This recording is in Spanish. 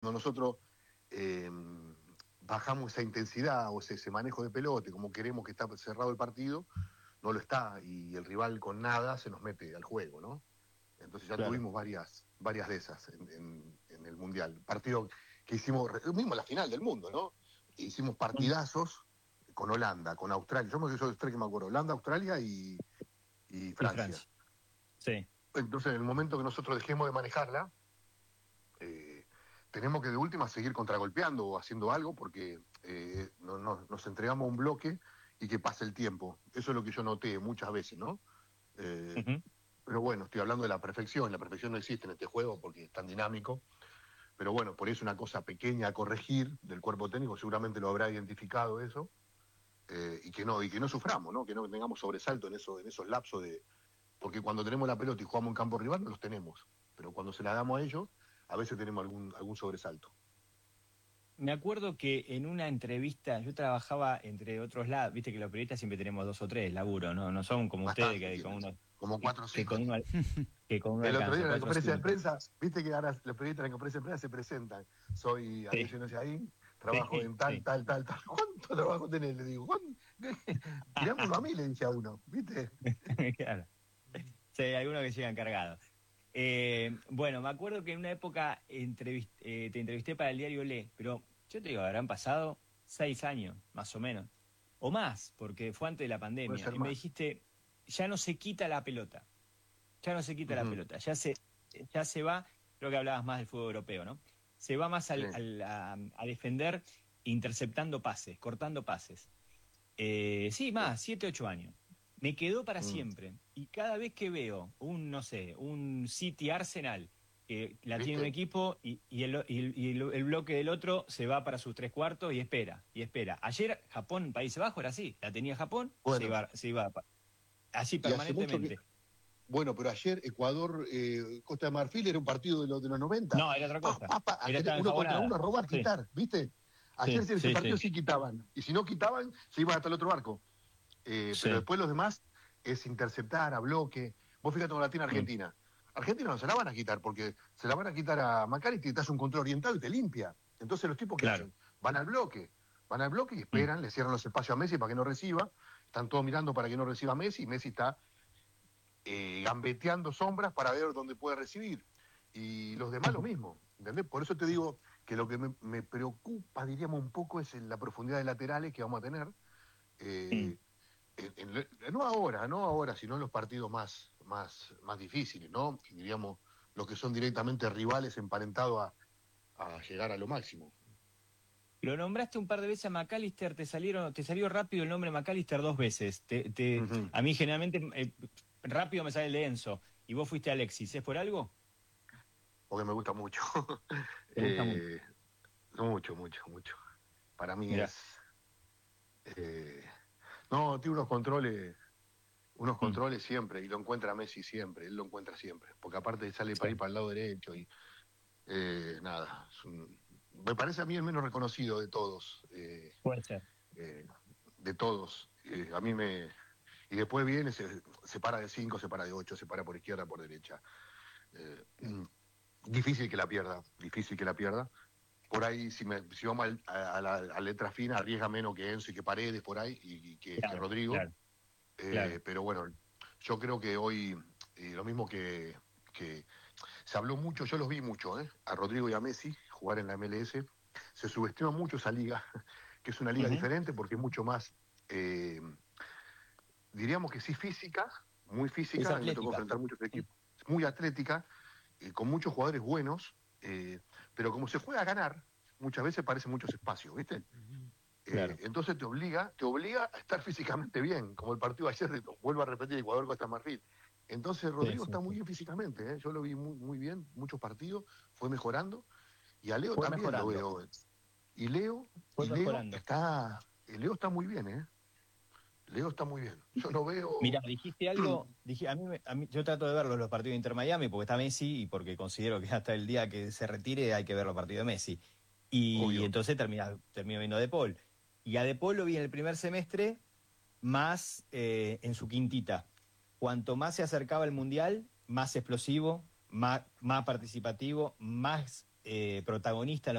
cuando nosotros bajamos esa intensidad o ese manejo de pelota, como queremos que está cerrado el partido, no lo está, y el rival con nada se nos mete al juego, ¿no? Entonces ya Claro. tuvimos varias de esas en el Mundial. Partido que hicimos, mismo la final del mundo, ¿no? Hicimos partidazos con Holanda, con Australia. Yo soy tres que me acuerdo, Holanda, Australia y Y Francia. Francia. Sí. Entonces, en el momento que nosotros dejemos de manejarla, tenemos que de última seguir contragolpeando o haciendo algo porque nos entregamos un bloque y que pase el tiempo. Eso es lo que yo noté muchas veces, ¿no? Eh, Uh-huh. pero bueno, estoy hablando de la perfección. La perfección no existe en este juego porque es tan dinámico. Pero bueno, por eso una cosa pequeña a corregir del cuerpo técnico, seguramente lo habrá identificado eso, y que no suframos, ¿no? Que no tengamos sobresalto en esos lapsos de. Porque cuando tenemos la pelota y jugamos en campo rival, no los tenemos. Pero cuando se la damos a ellos, a veces tenemos algún sobresalto. Me acuerdo que en una entrevista, yo trabajaba entre otros lados, viste que los periodistas siempre tenemos 2 o 3 laburo, no son como ustedes Bastante que con tienes. uno Como 4 o que 5 con uno tienen. que con uno El otro día alcanza, en la 4 o conferencia de 5. prensa, viste que ahora los periodistas en la conferencia de prensa se presentan. Soy Sí, Alessio ahí, trabajo sí, en tal, sí. tal, tal, tal. ¿Cuánto trabajo tenés? Le digo, tirámoslo a mí, le dice a uno, ¿viste? Claro. Sí, hay algunos que llegan cargados. Bueno, me acuerdo que en una época te entrevisté para el diario Le, pero yo te digo, habrán pasado 6 años, más o menos, o más, porque fue antes de la Puede pandemia, ser y me más. dijiste, ya no se quita la pelota, ya no se quita la Ujú. pelota, ya se va, creo que hablabas más del fútbol europeo, ¿no? Se va más Sí. a defender interceptando pases, cortando pases. Sí, Sí. más, 7, 8 años. Me quedó para Mm. siempre. Y cada vez que veo no sé, un City Arsenal, que la tiene un ¿Viste? equipo y el bloque del otro se va para sus 3 cuartos y espera, y espera. Ayer Japón, Países Bajos, era así. La tenía Japón, Bueno, se iba así y hace mucho que. permanentemente. Bueno, pero ayer Ecuador, Costa de Marfil era un partido de los 90. No, era otra cosa. A Era querer estar uno contra uno, enjabonada. a robar, Sí, quitar, ¿viste? Ayer sí, ese sí, partido sí. sí quitaban. Y si no quitaban, se iban hasta el otro barco. Pero Sí. después los demás es interceptar a bloque. Vos fíjate con la tiene Mm, Argentina. Argentina no se la van a quitar porque se la van a quitar a McAllister y te hace un control orientado y te limpia. Entonces los tipos, ¿qué claro. hacen? Van al bloque y Mm. esperan, le cierran los espacios a Messi para que no reciba. Están todos mirando para que no reciba a Messi y Messi está gambeteando sombras para ver dónde puede recibir. Y los demás lo mismo, ¿entendés? Por eso te digo que lo que me preocupa, diríamos, un poco es la profundidad de laterales que vamos a tener. Mm. Eh, no ahora, sino en los partidos más difíciles, ¿no? Diríamos, los que son directamente rivales emparentados a llegar a lo máximo. Lo nombraste un par de veces a McAllister, te salió rápido el nombre McAllister 2 veces. Ujú. A mí generalmente rápido me sale el de Enzo. Y vos fuiste Alexis, ¿es por algo? Porque me gusta mucho. ¿Te gusta mucho? Eh, mucho, mucho, mucho. Para mí Mirá. eh, no, tiene unos Mm. controles siempre, y lo encuentra Messi siempre, él lo encuentra siempre, porque aparte sale para ir Sí, para el lado derecho y nada, me parece a mí el menos reconocido de todos, puede ser. eh, de todos. A mí y después viene, se para de 5, se para de 8, se para por izquierda, por derecha. Eh, difícil que la pierda, difícil que la pierda. Por ahí, si vamos a la letra fina, arriesga menos que Enzo y que Paredes por ahí, y que Claro, Rodrigo. claro, claro. Pero bueno, yo creo que hoy, lo mismo que se habló mucho, yo los vi mucho, a Rodrigo y a Messi jugar en la MLS. Se subestima mucho esa liga, que es una liga Ujú. diferente porque es mucho más, eh, diríamos que sí física, muy Es física. A mí me tocó atlética. enfrentar muchos equipos, muy atlética, con muchos jugadores buenos, pero como se juega a ganar, muchas veces parece muchos espacios, ¿viste? Claro. Entonces te obliga a estar físicamente bien, como el partido de ayer, vuelvo a repetir, Ecuador-Costa Marfil. Entonces Sí, Rodrigo sí, está muy sí. bien físicamente, yo lo vi muy, muy bien, muchos partidos, fue mejorando, y a Leo Fue también lo mejorando, veo. Y Leo, fue y Leo mejorando. está, Leo está muy bien, Leo está muy bien. Yo no Mira, veo. dijiste algo, yo trato de verlo los partidos de Inter Miami porque está Messi y porque considero que hasta el día que se retire hay que ver los partidos de Messi. Y Obvio. entonces termino viendo a De Paul. Y a De Paul lo vi en el primer semestre más en su quintita. Cuanto más se acercaba el Mundial, más explosivo, más participativo, más protagonista en